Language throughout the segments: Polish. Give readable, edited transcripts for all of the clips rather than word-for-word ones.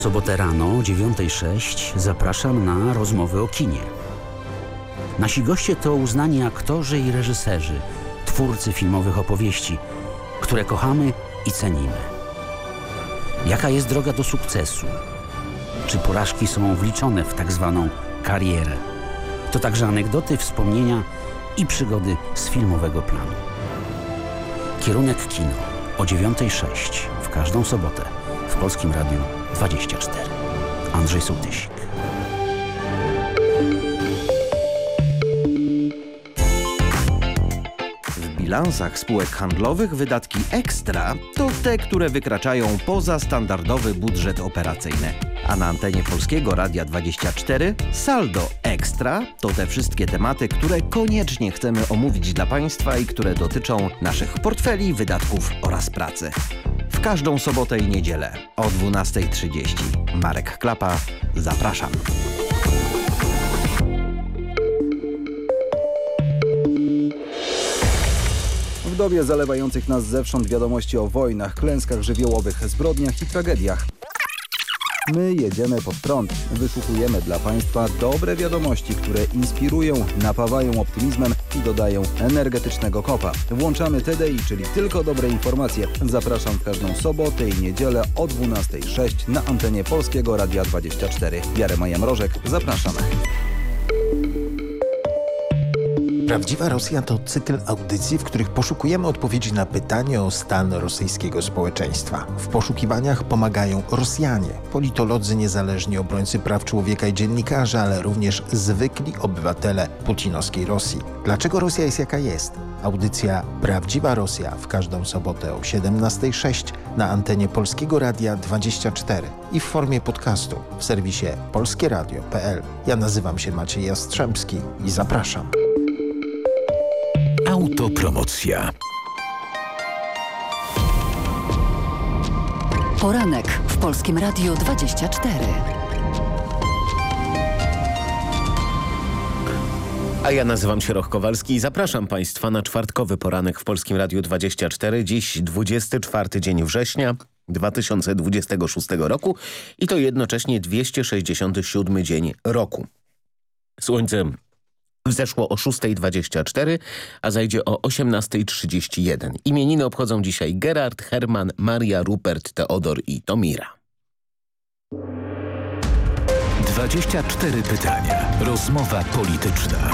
W sobotę rano o 9:06 zapraszam na rozmowy o kinie. Nasi goście to uznani aktorzy i reżyserzy, twórcy filmowych opowieści, które kochamy i cenimy. Jaka jest droga do sukcesu? Czy porażki są wliczone w tak zwaną karierę? To także anegdoty, wspomnienia i przygody z filmowego planu. Kierunek kino o 9:06 w każdą sobotę w Polskim Radiu 24. Andrzej Sołtysik. W bilansach spółek handlowych wydatki ekstra to te, które wykraczają poza standardowy budżet operacyjny. A na antenie Polskiego Radia 24 saldo ekstra to te wszystkie tematy, które koniecznie chcemy omówić dla Państwa i które dotyczą naszych portfeli, wydatków oraz pracy. W każdą sobotę i niedzielę o 12:30. Marek Klapa, zapraszam. W dobie zalewających nas zewsząd wiadomości o wojnach, klęskach żywiołowych, zbrodniach i tragediach, my jedziemy pod prąd. Wyszukujemy dla Państwa dobre wiadomości, które inspirują, napawają optymizmem i dodają energetycznego kopa. Włączamy TDI, czyli tylko dobre informacje. Zapraszam w każdą sobotę i niedzielę o 12:06 na antenie Polskiego Radia 24. Jarema Jamrożek, zapraszam. Prawdziwa Rosja to cykl audycji, w których poszukujemy odpowiedzi na pytanie o stan rosyjskiego społeczeństwa. W poszukiwaniach pomagają Rosjanie, politolodzy, niezależni obrońcy praw człowieka i dziennikarze, ale również zwykli obywatele putinowskiej Rosji. Dlaczego Rosja jest jaka jest? Audycja Prawdziwa Rosja w każdą sobotę o 17:06 na antenie Polskiego Radia 24 i w formie podcastu w serwisie polskieradio.pl. Ja nazywam się Maciej Jastrzębski i zapraszam. Autopromocja. Poranek w Polskim Radiu 24. A ja nazywam się Roch Kowalski i zapraszam Państwa na czwartkowy poranek w Polskim Radiu 24. Dziś 24 dzień września 2026 roku i to jednocześnie 267 dzień roku. Słońce wzeszło o 6:24, a zajdzie o 18:31. Imieniny obchodzą dzisiaj Gerard, Herman, Maria, Rupert, Teodor i Tomira. 24 pytania. Rozmowa polityczna.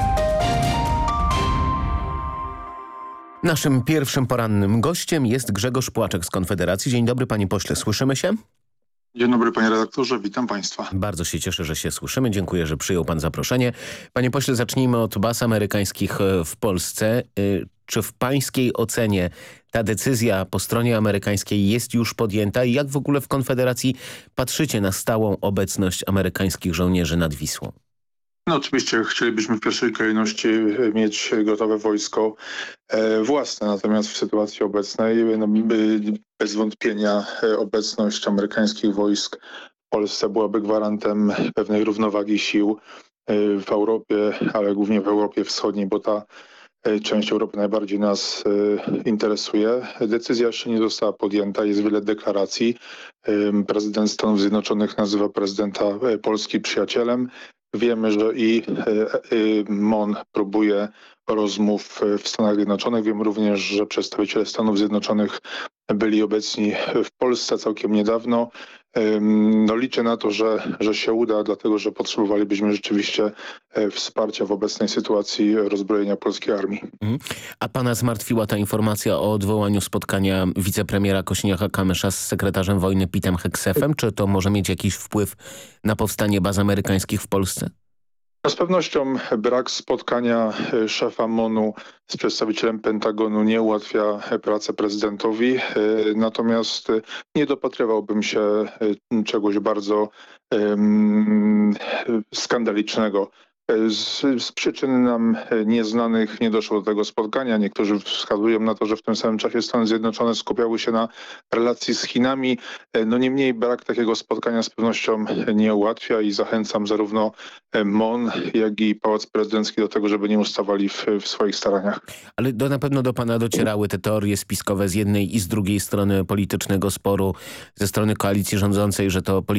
Naszym pierwszym porannym gościem jest Grzegorz Płaczek z Konfederacji. Dzień dobry, panie pośle, słyszymy się? Dzień dobry, panie redaktorze, witam państwa. Bardzo się cieszę, że się słyszymy. Dziękuję, że przyjął pan zaproszenie. Panie pośle, zacznijmy od baz amerykańskich w Polsce. Czy w pańskiej ocenie ta decyzja po stronie amerykańskiej jest już podjęta i jak w ogóle w Konfederacji patrzycie na stałą obecność amerykańskich żołnierzy nad Wisłą? No oczywiście chcielibyśmy w pierwszej kolejności mieć gotowe wojsko własne, natomiast w sytuacji obecnej bez wątpienia obecność amerykańskich wojsk w Polsce byłaby gwarantem pewnej równowagi sił w Europie, ale głównie w Europie Wschodniej, bo ta część Europy najbardziej nas interesuje. Decyzja jeszcze nie została podjęta, jest wiele deklaracji. Prezydent Stanów Zjednoczonych nazywa prezydenta Polski przyjacielem. Wiemy, że i MON próbuje rozmów w Stanach Zjednoczonych. Wiem również, że przedstawiciele Stanów Zjednoczonych byli obecni w Polsce całkiem niedawno. No liczę na to, że się uda, dlatego że potrzebowalibyśmy rzeczywiście wsparcia w obecnej sytuacji rozbrojenia polskiej armii. A pana zmartwiła ta informacja o odwołaniu spotkania wicepremiera Kosiniaka-Kamysza z sekretarzem wojny Pitem Hegsefem? Czy to może mieć jakiś wpływ na powstanie baz amerykańskich w Polsce? Z pewnością brak spotkania szefa MON-u z przedstawicielem Pentagonu nie ułatwia pracy prezydentowi, natomiast nie dopatrywałbym się czegoś bardzo skandalicznego Z przyczyn nam nieznanych nie doszło do tego spotkania. Niektórzy wskazują na to, że w tym samym czasie Stany Zjednoczone skupiały się na relacji z Chinami. No niemniej brak takiego spotkania z pewnością nie ułatwia i zachęcam zarówno MON, jak i Pałac Prezydencki do tego, żeby nie ustawali w swoich staraniach. Ale na pewno do pana docierały te teorie spiskowe z jednej i z drugiej strony politycznego sporu, ze strony koalicji rządzącej, że to